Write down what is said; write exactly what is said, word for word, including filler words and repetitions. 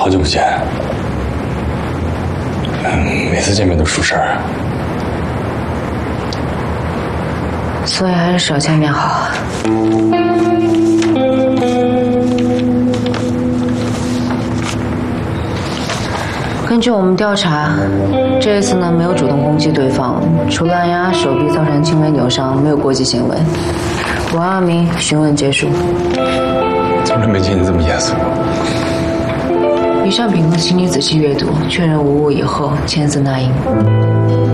好久不见。嗯，每次见面都出事儿， 所以还是少见面好。根据我们调查，这一次呢没有主动攻击对方，除了按压手臂造成轻微扭伤，没有过激行为。王亚明，询问结束。 从来没见你这么严肃。 以上评论请你仔细阅读，确认无误以后签字捺印。